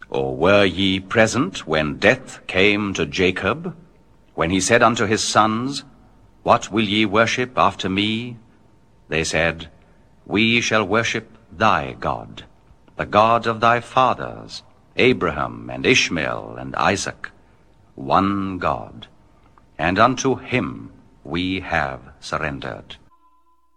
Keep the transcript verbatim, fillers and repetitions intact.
Or were ye present when death came to Jacob, when he said unto his sons, What will ye worship after me? They said, We shall worship thy God, the God of thy fathers, Abraham and Ishmael and Isaac, one God, and unto him we have surrendered.